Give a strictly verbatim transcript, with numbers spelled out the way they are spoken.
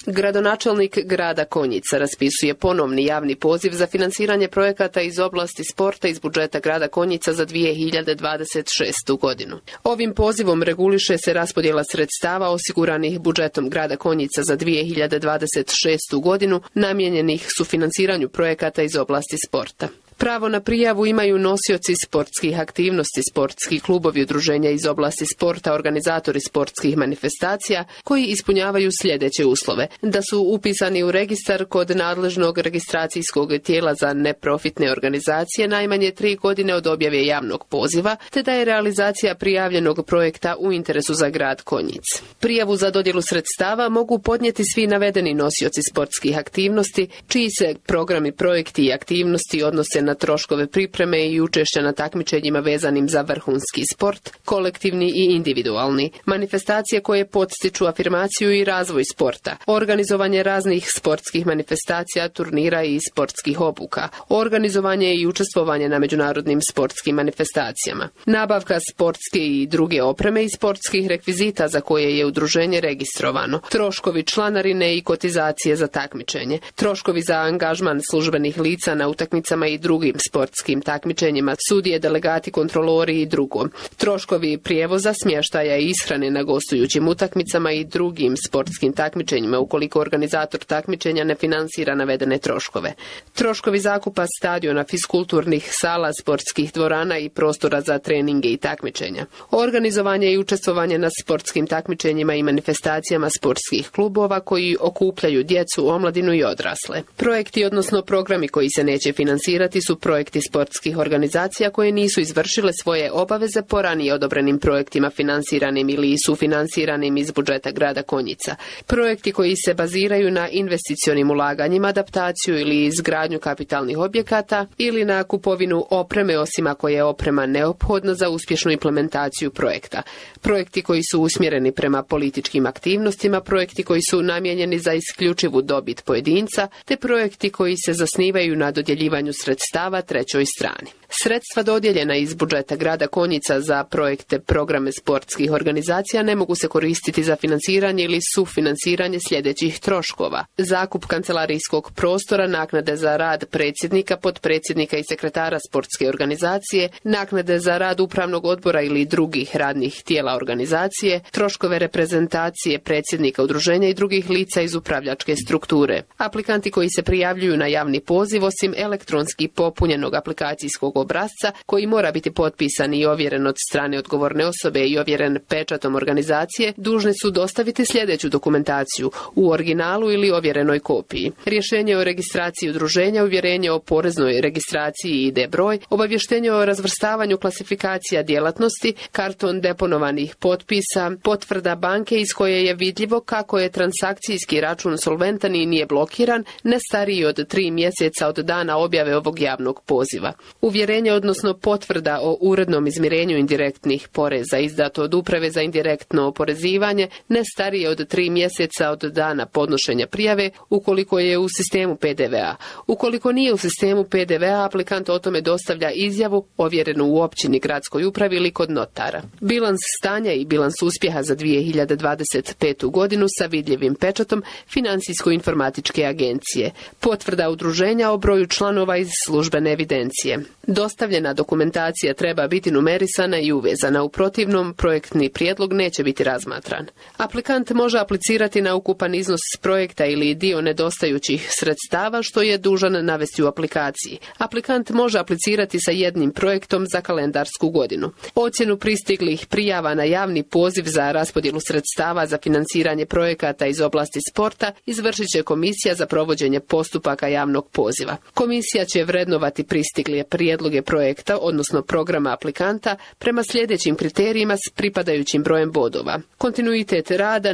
Gradonačelnik grada Konjica raspisuje ponovni javni poziv za finansiranje projekata iz oblasti sporta iz budžeta grada Konjica za dvije hiljade dvadeset šestu godinu. Ovim pozivom reguliše se raspodjela sredstava osiguranih budžetom grada Konjica za dvije hiljade dvadeset šestu godinu namijenjenih sufinansiranju projekata iz oblasti sporta. Pravo na prijavu imaju nosioci sportskih aktivnosti, sportski klubovi, udruženja iz oblasti sporta, organizatori sportskih manifestacija koji ispunjavaju sljedeće uslove: da su upisani u registar kod nadležnog registracijskog tijela za neprofitne organizacije najmanje tri godine od objave javnog poziva, te da je realizacija prijavljenog projekta u interesu za grad Konjic. Prijavu za dodjelu sredstava mogu podnijeti svi navedeni nosioci sportskih aktivnosti, čiji se programi, projekti i aktivnosti odnose na troškove pripreme i učešća na takmičenjima vezanim za vrhunski sport, kolektivni i individualni, manifestacije koje podstiču afirmaciju i razvoj sporta, organizovanje raznih sportskih manifestacija, turnira i sportskih obuka, organizovanje i učestvovanje na međunarodnim sportskim manifestacijama, nabavka sportske i druge opreme i sportskih rekvizita za koje je udruženje registrovano, troškovi članarine i kotizacije za takmičenje, troškovi za angažman službenih lica na utakmicama i drugim sportskim takmičenjima, sudije, delegati, kontrolori i drugo, troškovi prijevoza, smještaja i ishrane na gostujućim utakmicama i drugim sportskim takmičenjima ukoliko organizator takmičenja ne finansira navedene troškove, troškovi zakupa stadiona, fiskulturnih sala, sportskih dvorana i prostora za treninge i takmičenja, organizovanje i učestvovanje na sportskim takmičenjima i manifestacijama sportskih klubova koji okupljaju djecu, omladinu i odrasle. Projekti, odnosno programi koji se neće finansirati su projekti sportskih organizacija koje nisu izvršile svoje obaveze po ranije odobrenim projektima finansiranim ili sufinansiranim iz budžeta grada Konjica. Projekti koji se baziraju na investicionim ulaganjima, adaptaciju ili izgradnju kapitalnih objekata ili na kupovinu opreme osim ako je oprema neophodna za uspješnu implementaciju projekta. Projekti koji su usmjereni prema političkim aktivnostima, projekti koji su namijenjeni za isključivu dobit pojedinca, te projekti koji se zasnivaju na dodjeljivanju sredstava trećoj strani. Sredstva dodijeljena iz budžeta grada Konjica za projekte programe sportskih organizacija ne mogu se koristiti za finansiranje ili sufinansiranje sljedećih troškova: zakup kancelarijskog prostora, naknade za rad predsjednika, potpredsjednika i sekretara sportske organizacije, naknade za rad upravnog odbora ili drugih radnih tijela organizacije, troškove reprezentacije predsjednika udruženja i drugih lica iz upravljačke strukture. Aplikanti koji se prijavljuju na javni poziv, osim elektronski popunjenog aplikacijskog obrasca koji mora biti potpisan i ovjeren od strane odgovorne osobe i ovjeren pečatom organizacije, dužni su dostaviti sljedeću dokumentaciju u originalu ili ovjerenoj kopiji: rješenje o registraciji udruženja, uvjerenje o poreznoj registraciji i I D broj, obavještenje o razvrstavanju klasifikacija djelatnosti, karton deponovanih potpisa, potvrda banke iz koje je vidljivo kako je transakcijski račun solventan i nije blokiran, ne stariji od tri mjeseca od dana objave ovog javnog poziva. Uvjerenje, odnosno potvrda o urednom izmirenju indirektnih poreza izdato od Uprave za indirektno oporezivanje, ne starije od tri mjeseca od dana podnošenja prijave ukoliko je u sistemu P D V A. Ukoliko nije u sistemu P D V A, aplikant o tome dostavlja izjavu ovjerenu u općini, gradskoj upravi ili kod notara. Bilans stanja i bilans uspjeha za dvije hiljade dvadeset petu godinu sa vidljivim pečatom Financijsko-informatičke agencije. Potvrda udruženja o broju članova iz službene evidencije. Dostavljena dokumentacija treba biti numerisana i uvezana, u protivnom projektni prijedlog neće biti razmatran. Aplikant može aplicirati na ukupan iznos projekta ili dio nedostajućih sredstava što je dužan navesti u aplikaciji. Aplikant može aplicirati sa jednim projektom za kalendarsku godinu. Ocjenu pristiglih prijava na javni poziv za raspodjelu sredstava za finansiranje projekata iz oblasti sporta izvršit će Komisija za provođenje postupaka javnog poziva. Komisija će vrednovati pristigle prijedloge projekta, odnosno programa aplikanta, prema sljedećim kriterijima s pripadajućim brojem bodova: kontinuitet rada,